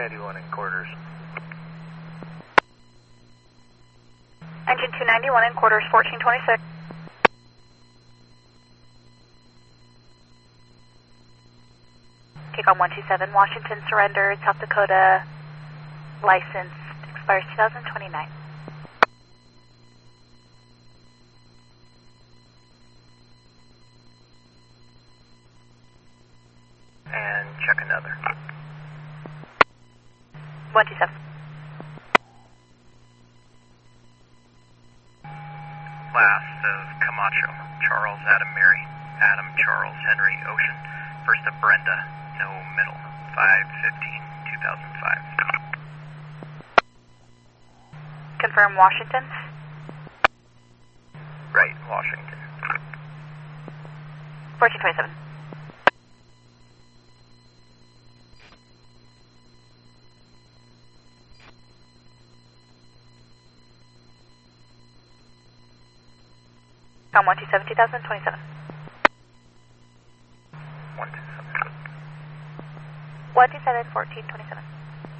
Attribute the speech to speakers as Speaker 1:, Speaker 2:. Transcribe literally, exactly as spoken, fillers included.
Speaker 1: ninety-one in quarters.
Speaker 2: Engine two ninety-one in quarters, fourteen twenty-six. Takeoff one two seven, Washington surrendered, South Dakota, license expires two thousand twenty-nine.
Speaker 1: And check another.
Speaker 2: one two seven.
Speaker 1: Last of Camacho, Charles, Adam, Mary, Adam, Charles, Henry, Ocean. First of Brenda, no middle, five fifteen two thousand five.
Speaker 2: Confirm Washington.
Speaker 1: Right, Washington.
Speaker 2: fourteen twenty-seven. On one two seven, two thousand twenty-seven.
Speaker 1: one two seven.
Speaker 2: one two seven, fourteen twenty-seven.